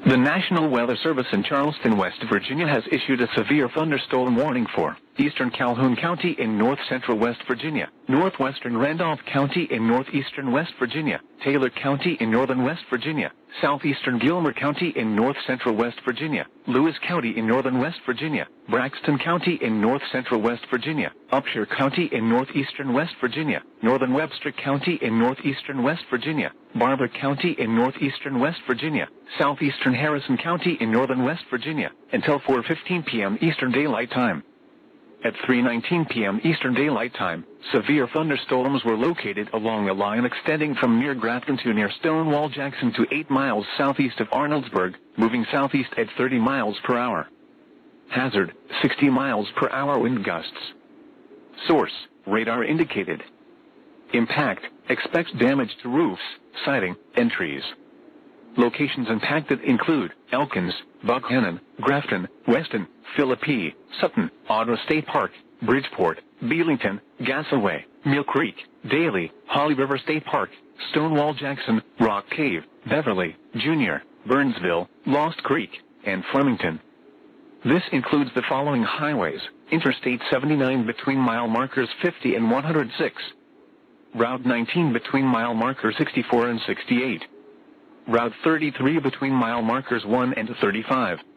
The National Weather Service in Charleston, West Virginia has issued a severe thunderstorm warning for eastern Calhoun County in north-central West Virginia, northwestern Randolph County in northeastern West Virginia, Taylor County in northern West Virginia, southeastern Gilmer County in north-central West Virginia, Lewis County in northern West Virginia, Braxton County in north-central West Virginia, Upshur County in northeastern West Virginia, northern Webster County in northeastern West Virginia, Barber County in northeastern West Virginia, southeastern Harrison County in northern West Virginia, until 4:15 p.m. Eastern Daylight Time. At 3:19 p.m. Eastern Daylight Time, severe thunderstorms were located along a line extending from near Grafton to near Stonewall Jackson to 8 miles southeast of Arnoldsburg, moving southeast at 30 miles per hour. Hazard, 60 miles per hour wind gusts. Source, radar indicated. Impact, expects damage to roofs, siding, and trees. Locations impacted include Elkins, Buckhannon, Grafton, Weston, Philippi, Sutton, Ottawa State Park, Bridgeport, Belington, Gasaway, Mill Creek, Daly, Holly River State Park, Stonewall Jackson, Rock Cave, Beverly, Junior, Burnsville, Lost Creek, and Flemington. This includes the following highways: Interstate 79 between mile markers 50 and 106, Route 19 between mile markers 64 and 68, Route 33 between mile markers 1 and 35,